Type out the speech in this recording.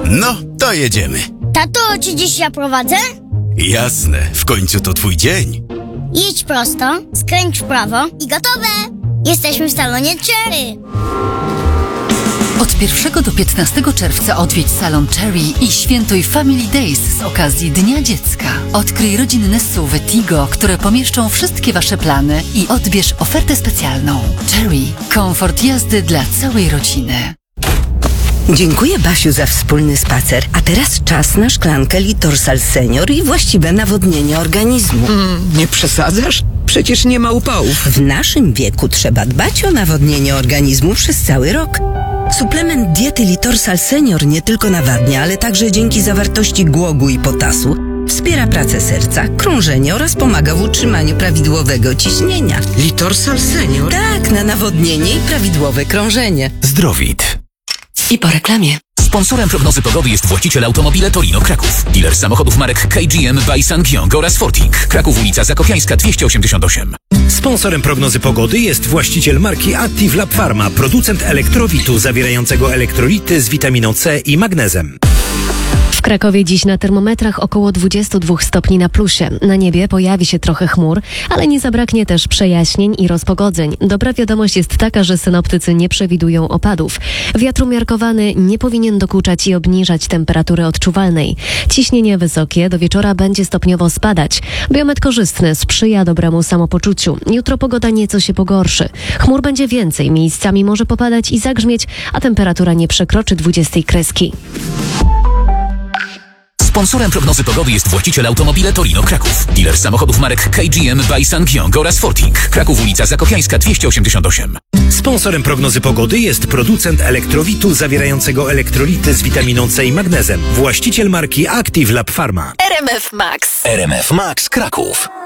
No, to jedziemy. Tato, czy dziś ja prowadzę? Jasne, w końcu to twój dzień. Jedź prosto, skręć w prawo i gotowe! Jesteśmy w salonie Cherry. Od 1 do 15 czerwca odwiedź salon Cherry i świętuj Family Days z okazji Dnia Dziecka. Odkryj rodzinne SUV Tigo, które pomieszczą wszystkie Wasze plany i odbierz ofertę specjalną. Cherry. Komfort jazdy dla całej rodziny. Dziękuję, Basiu, za wspólny spacer. A teraz czas na szklankę Litorsal Senior i właściwe nawodnienie organizmu. Nie przesadzasz? Przecież nie ma upałów. W naszym wieku trzeba dbać o nawodnienie organizmu przez cały rok. Suplement diety Litorsal Senior nie tylko nawadnia, ale także dzięki zawartości głogu i potasu wspiera pracę serca, krążenie oraz pomaga w utrzymaniu prawidłowego ciśnienia. Litorsal Senior? Tak, na nawodnienie i prawidłowe krążenie. Zdrowit. I po reklamie. Sponsorem prognozy pogody jest właściciel Automobile Torino Kraków. Dealer samochodów marek KGM by Sangyong oraz Forting. Kraków, ulica Zakopiańska 288. Sponsorem prognozy pogody jest właściciel marki Active Lab Pharma, producent elektrowitu zawierającego elektrolity z witaminą C i magnezem. W Krakowie dziś na termometrach około 22 stopni na plusie. Na niebie pojawi się trochę chmur, ale nie zabraknie też przejaśnień i rozpogodzeń. Dobra wiadomość jest taka, że synoptycy nie przewidują opadów. Wiatr umiarkowany nie powinien dokuczać i obniżać temperatury odczuwalnej. Ciśnienie wysokie do wieczora będzie stopniowo spadać. Biometr korzystny sprzyja dobremu samopoczuciu. Jutro pogoda nieco się pogorszy. Chmur będzie więcej, miejscami może popadać i zagrzmieć, a temperatura nie przekroczy 20 kreski. Sponsorem prognozy pogody jest właściciel Automobile Torino Kraków. Dealer samochodów marek KGM by Sangyong oraz Forting. Kraków, ulica Zakopiańska 288. Sponsorem prognozy pogody jest producent elektrowitu zawierającego elektrolity z witaminą C i magnezem. Właściciel marki Active Lab Pharma. RMF Max. RMF Max Kraków.